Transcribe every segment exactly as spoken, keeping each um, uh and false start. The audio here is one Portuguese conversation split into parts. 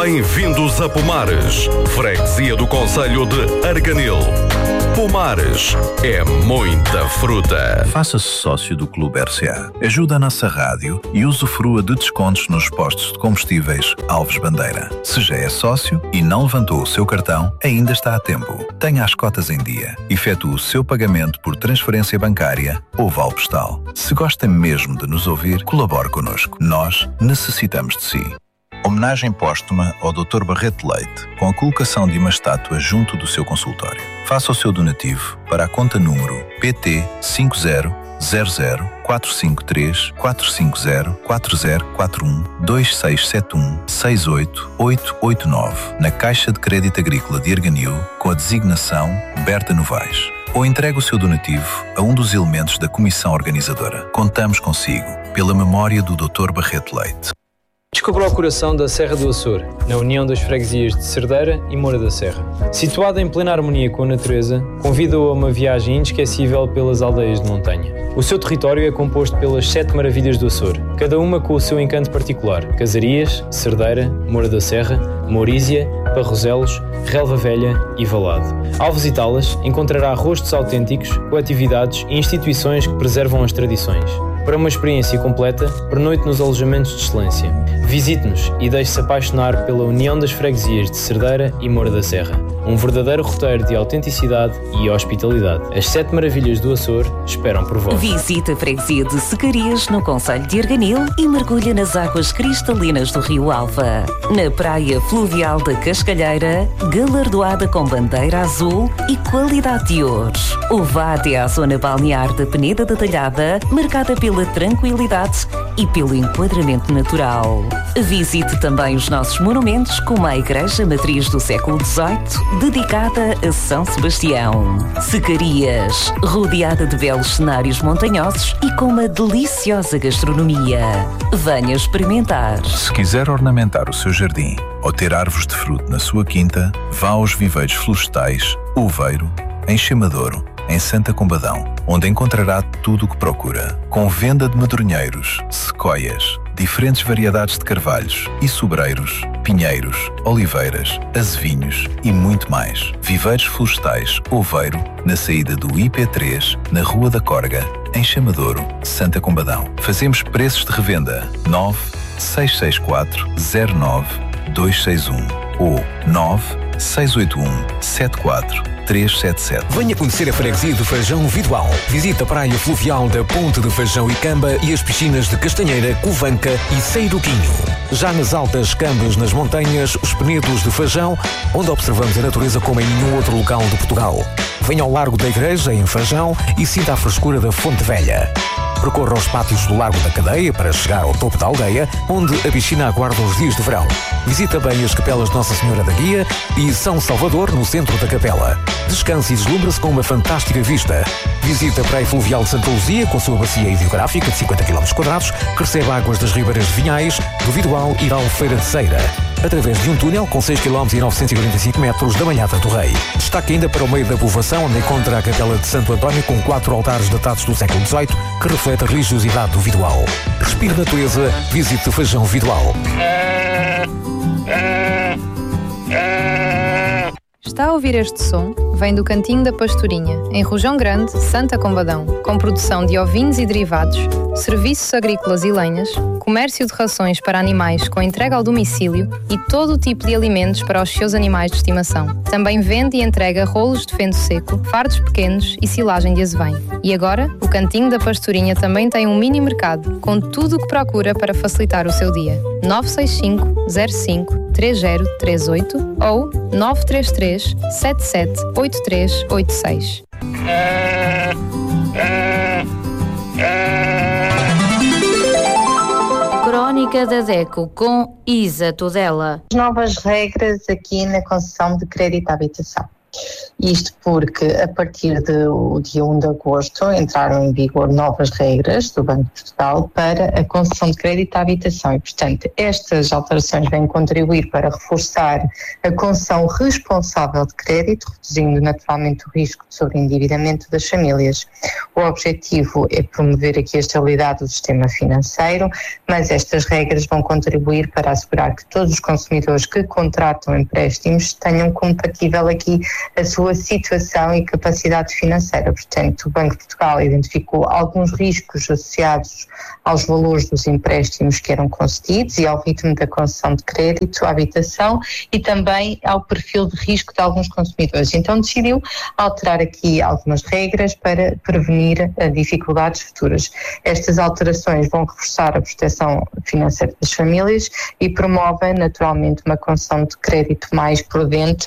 Bem-vindos a Pomares, freguesia do concelho de Arganil. Pomares é muita fruta. Faça-se sócio do Clube R C A. Ajuda a nossa rádio e usufrua de descontos nos postos de combustíveis Alves Bandeira. Se já é sócio e não levantou o seu cartão, ainda está a tempo. Tenha as cotas em dia. Efetue o seu pagamento por transferência bancária ou vale postal. Se gosta mesmo de nos ouvir, colabore connosco. Nós necessitamos de si. Homenagem póstuma ao doutor Barreto Leite, com a colocação de uma estátua junto do seu consultório. Faça o seu donativo para a conta número P T cinco zero zero zero quatro cinco três quatro cinco zero quatro zero quatro um dois seis sete um seis oito oito oito nove na Caixa de Crédito Agrícola de Arganil, com a designação Berta Novaes. Ou entregue o seu donativo a um dos elementos da comissão organizadora. Contamos consigo, pela memória do doutor Barreto Leite. Descubra o coração da Serra do Açor, na união das freguesias de Cerdeira e Moura da Serra. Situada em plena harmonia com a natureza, convida-o a uma viagem inesquecível pelas aldeias de montanha. O seu território é composto pelas sete maravilhas do Açor, cada uma com o seu encanto particular: Casarias, Cerdeira, Moura da Serra, Mourísia, Barroselos, Relva Velha e Valado. Ao visitá-las, encontrará rostos autênticos, coletividades e instituições que preservam as tradições. Para uma experiência completa, pernoite nos alojamentos de excelência. Visite-nos e deixe-se apaixonar pela união das freguesias de Cerdeira e Moura da Serra. Um verdadeiro roteiro de autenticidade e hospitalidade. As sete maravilhas do Açor esperam por vós. Visite a freguesia de Secarias, no concelho de Arganil, e mergulhe nas águas cristalinas do Rio Alva. Na praia fluvial da Cascalheira, galardoada com bandeira azul e qualidade de ouro. Ou vá até à zona balnear da Peneda da Talhada, marcada pela tranquilidade e pelo enquadramento natural. Visite também os nossos monumentos, como a Igreja Matriz do século dezoito, dedicada a São Sebastião. Secarias, rodeada de belos cenários montanhosos e com uma deliciosa gastronomia. Venha experimentar. Se quiser ornamentar o seu jardim ou ter árvores de fruto na sua quinta, vá aos viveiros florestais Uveiro, em Chamadouro, em Santa Combadão, onde encontrará tudo o que procura. Com venda de medronheiros, sequoias, diferentes variedades de carvalhos e sobreiros, pinheiros, oliveiras, azevinhos e muito mais. Viveiros Florestais Oveiro, na saída do I P três, na Rua da Corga, em Chamadouro, Santa Combadão. Fazemos preços de revenda nove seis seis quatro zero nove dois seis um ou nove seis oito um sete quatro três sete sete. Venha conhecer a freguesia de Fajão Vidoal. Visite a praia fluvial da Ponte de Fajão e Camba e as piscinas de Castanheira, Covanca e Seiruquinho. Já nas altas Cambas, nas montanhas, os Penedos de Fajão, onde observamos a natureza como em nenhum outro local de Portugal. Venha ao Largo da Igreja, em Fajão, e sinta a frescura da Fonte Velha. Percorra os pátios do Largo da Cadeia para chegar ao topo da aldeia, onde a piscina aguarda os dias de verão. Visita bem as capelas Nossa Senhora da Guia e São Salvador, no centro da capela. Descanse e deslumbra-se com uma fantástica vista. Visita a Praia Fluvial de Santa Luzia, com a sua bacia hidrográfica de cinquenta quilómetros quadrados, que recebe águas das ribeiras de Vinhais, do Vidoal e da Albufeira de Ceira, através de um túnel com seis quilómetros e novecentos e quarenta e cinco metros da Malhada do Rei. Destaque ainda para o meio da povoação, onde encontra a capela de Santo António, com quatro altares datados do século dezoito, que reflete a religiosidade do Vidoal. Respire natureza, visite Fajão Vidoal. Está a ouvir este som? Vem do Cantinho da Pastorinha, em Rojão Grande, Santa Combadão, com produção de ovinos e derivados, serviços agrícolas e lenhas, comércio de rações para animais com entrega ao domicílio e todo o tipo de alimentos para os seus animais de estimação. Também vende e entrega rolos de feno seco, fardos pequenos e silagem de azevém. E agora, o Cantinho da Pastorinha também tem um mini mercado, com tudo o que procura para facilitar o seu dia. nove seis cinco zero cinco três zero três oito ou nove três três sete sete oito três oito seis. Crónica da DECO com Isa Tudela. Novas regras aqui na concessão de crédito à habitação. Isto porque, a partir do dia um de agosto, entraram em vigor novas regras do Banco de Portugal para a concessão de crédito à habitação e, portanto, estas alterações vêm contribuir para reforçar a concessão responsável de crédito, reduzindo naturalmente o risco de sobreendividamento das famílias. O objetivo é promover aqui a estabilidade do sistema financeiro, mas estas regras vão contribuir para assegurar que todos os consumidores que contratam empréstimos tenham compatível aqui a sua situação e capacidade financeira. Portanto, o Banco de Portugal identificou alguns riscos associados aos valores dos empréstimos que eram concedidos e ao ritmo da concessão de crédito à habitação e também ao perfil de risco de alguns consumidores. Então decidiu alterar aqui algumas regras para prevenir dificuldades futuras. Estas alterações vão reforçar a proteção financeira das famílias e promovem naturalmente uma concessão de crédito mais prudente,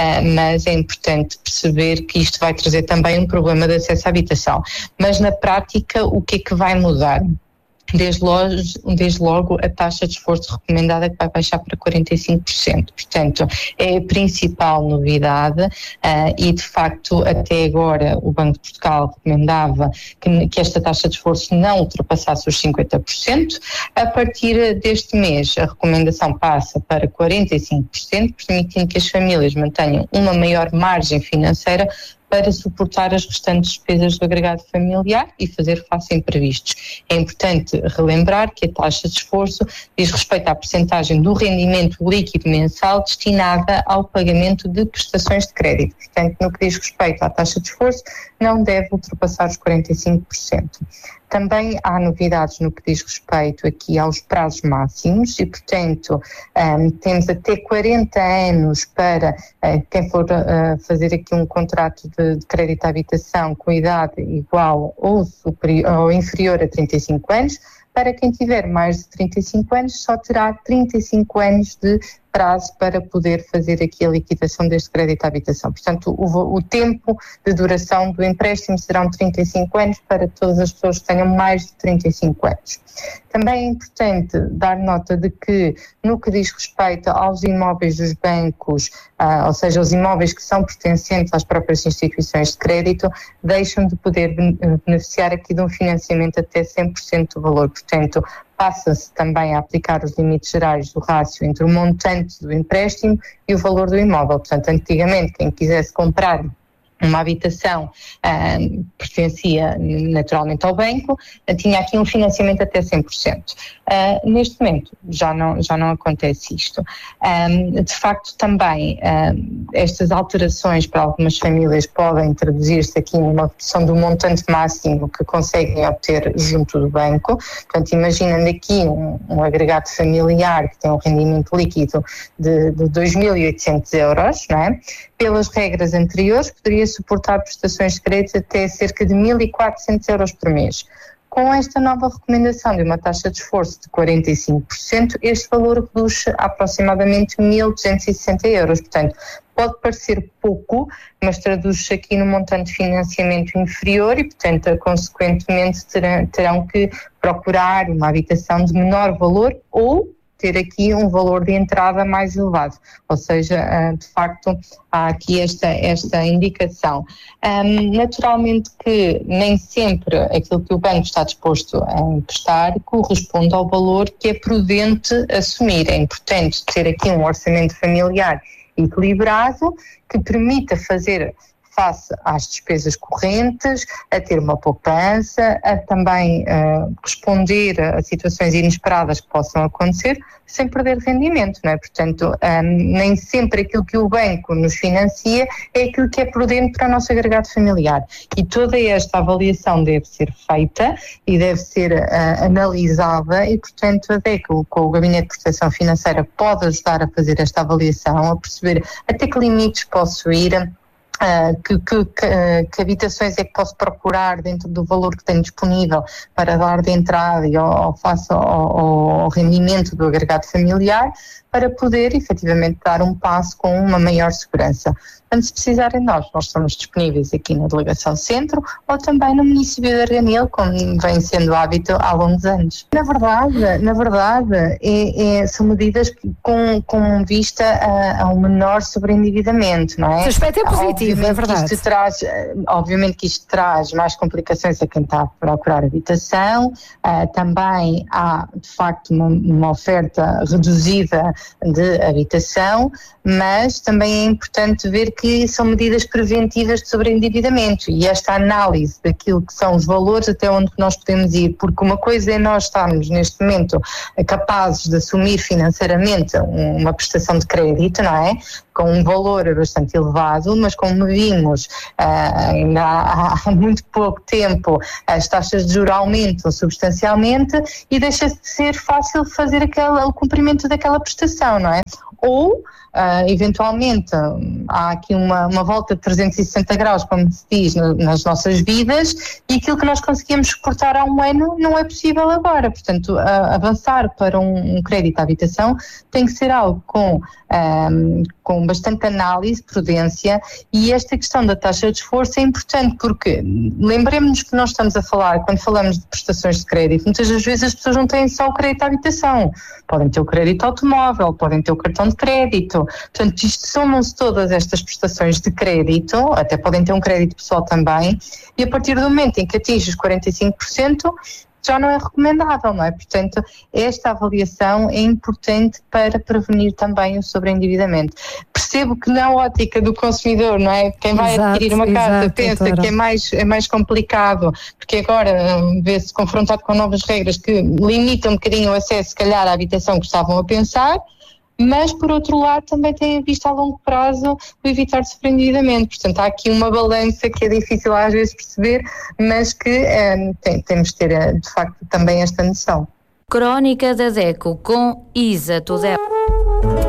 mas é importante perceber que isto vai trazer também um problema de acesso à habitação. Mas na prática, o que é que vai mudar? Desde logo, desde logo a taxa de esforço recomendada que vai baixar para quarenta e cinco por cento. Portanto, é a principal novidade uh, e de facto até agora o Banco de Portugal recomendava que, que esta taxa de esforço não ultrapassasse os cinquenta por cento. A partir deste mês a recomendação passa para quarenta e cinco por cento, permitindo que as famílias mantenham uma maior margem financeira para suportar as restantes despesas do agregado familiar e fazer face a imprevistos. É importante relembrar que a taxa de esforço diz respeito à percentagem do rendimento líquido mensal destinada ao pagamento de prestações de crédito. Portanto, no que diz respeito à taxa de esforço, não deve ultrapassar os quarenta e cinco por cento. Também há novidades no que diz respeito aqui aos prazos máximos e, portanto, um, temos até quarenta anos para uh, quem for uh, fazer aqui um contrato de, de crédito à habitação com idade igual ou, superior, ou inferior a trinta e cinco anos. Para quem tiver mais de trinta e cinco anos, só terá trinta e cinco anos de prazo para poder fazer aqui a liquidação deste crédito à habitação. Portanto, o, o tempo de duração do empréstimo serão trinta e cinco anos para todas as pessoas que tenham mais de trinta e cinco anos. Também é importante dar nota de que, no que diz respeito aos imóveis dos bancos, ah, ou seja, os imóveis que são pertencentes às próprias instituições de crédito, deixam de poder beneficiar aqui de um financiamento até cem por cento do valor. Portanto, passa-se também a aplicar os limites gerais do rácio entre o montante do empréstimo e o valor do imóvel. Portanto, antigamente, quem quisesse comprar uma habitação uh, pertencia naturalmente ao banco, uh, tinha aqui um financiamento até cem por cento. Uh, neste momento já não, já não acontece isto. Um, de facto também uh, estas alterações para algumas famílias podem traduzir-se aqui numa redução do montante máximo que conseguem obter junto do banco. Portanto, imaginando aqui um, um agregado familiar que tem um rendimento líquido de, de dois mil e oitocentos euros, não é? Pelas regras anteriores poderia suportar prestações de crédito até cerca de mil e quatrocentos euros por mês. Com esta nova recomendação de uma taxa de esforço de quarenta e cinco por cento, este valor reduz a aproximadamente mil duzentos e sessenta euros. Portanto, pode parecer pouco, mas traduz-se aqui num montante de financiamento inferior e, portanto, consequentemente terão, terão que procurar uma habitação de menor valor ou ter aqui um valor de entrada mais elevado, ou seja, de facto há aqui esta, esta indicação. Um, naturalmente que nem sempre aquilo que o banco está disposto a emprestar corresponde ao valor que é prudente assumir. É importante ter aqui um orçamento familiar equilibrado que permita fazer face às despesas correntes, a ter uma poupança, a também uh, responder a situações inesperadas que possam acontecer, sem perder rendimento, não é? Portanto, um, nem sempre aquilo que o banco nos financia é aquilo que é prudente para o nosso agregado familiar. E toda esta avaliação deve ser feita e deve ser uh, analisada e, portanto, a DECO, com o Gabinete de Proteção Financeira, pode ajudar a fazer esta avaliação, a perceber até que limites posso ir, Uh, que, que, que, que habitações é que posso procurar dentro do valor que tenho disponível para dar de entrada e ao, ao, face ao, ao rendimento do agregado familiar, para poder efetivamente dar um passo com uma maior segurança. Portanto, se precisarem de nós, nós estamos disponíveis aqui na Delegação Centro ou também no município de Arganil, como vem sendo hábito há longos anos. Na verdade, na verdade é, é, são medidas com, com vista a, a um menor sobreendividamento, não é? Esse aspecto é positivo, obviamente é verdade. Que isto traz, obviamente que isto traz mais complicações a quem está a procurar habitação, uh, também há de facto uma, uma oferta reduzida de habitação, mas também é importante ver que são medidas preventivas de sobreendividamento e esta análise daquilo que são os valores até onde nós podemos ir, porque uma coisa é nós estarmos neste momento capazes de assumir financeiramente uma prestação de crédito, não é? Com um valor bastante elevado, mas como vimos uh, ainda há, há muito pouco tempo as taxas de juros aumentam substancialmente e deixa de ser fácil fazer aquele, o cumprimento daquela prestação, não é? Ou Uh, eventualmente há aqui uma, uma volta de trezentos e sessenta graus, como se diz, no, nas nossas vidas, e aquilo que nós conseguíamos suportar há um ano não é possível agora. Portanto, uh, avançar para um, um crédito à habitação tem que ser algo com, um, com bastante análise, prudência, e esta questão da taxa de esforço é importante porque lembremos-nos que nós estamos a falar, quando falamos de prestações de crédito, muitas das vezes as pessoas não têm só o crédito à habitação, podem ter o crédito automóvel, podem ter o cartão de crédito. Portanto, isto somam-se todas estas prestações de crédito, até podem ter um crédito pessoal também, e a partir do momento em que atinge os quarenta e cinco por cento já não é recomendável, não é? Portanto, esta avaliação é importante para prevenir também o sobreendividamento. Percebo que na ótica do consumidor, não é? Quem vai exato, adquirir uma casa exato, pensa doutora. que é mais, é mais complicado, porque agora um, vê-se confrontado com novas regras que limitam um bocadinho o acesso, se calhar, à habitação que estavam a pensar, mas, por outro lado, também tem visto a longo prazo o evitar sobreendividamento. Portanto, há aqui uma balança que é difícil às vezes perceber, mas que é, tem, temos de ter, de facto, também esta noção. Crónica da DECO com Isa Tudela.